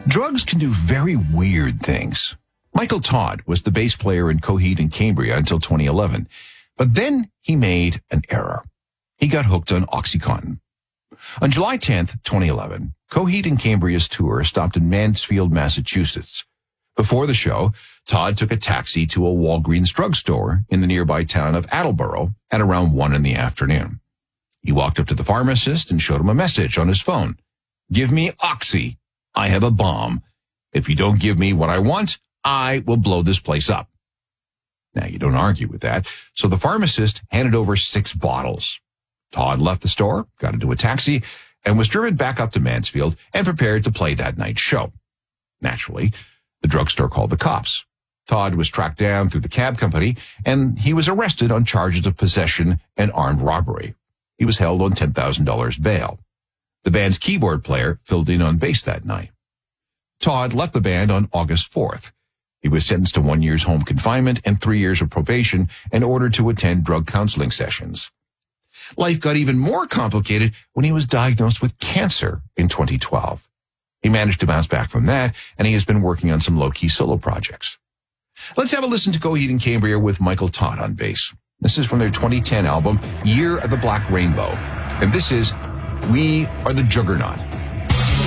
Drugs can do very weird things. Michael Todd was the bass player in Coheed and Cambria until 2011, but then he made an error. He got hooked on OxyContin. On July 10th, 2011, Coheed and Cambria's tour stopped in Mansfield, Massachusetts. Before the show, Todd took a taxi to a Walgreens drugstore in the nearby town of Attleboro at around 1 in the afternoon. He walked up to the pharmacist and showed him a message on his phone. "Give me Oxy. I have a bomb. If you don't give me what I want, I will blow this place up." Now, you don't argue with that, so the pharmacist handed over 6 bottles. Todd left the store, got into a taxi, and was driven back up to Mansfield and prepared to play that night's show. Naturally, the drugstore called the cops. Todd was tracked down through the cab company, and he was arrested on charges of possession and armed robbery. He was held on $10,000 bail. The band's keyboard player filled in on bass that night. Todd left the band on August 4th. He was sentenced to 1 year's home confinement and 3 years of probation and ordered to attend drug counseling sessions. Life got even more complicated when he was diagnosed with cancer in 2012. He managed to bounce back from that, and he has been working on some low-key solo projects. Let's have a listen to Coheed and Cambria with Michael Todd on bass. This is from their 2010 album, Year of the Black Rainbow. And this is We Are the Juggernaut.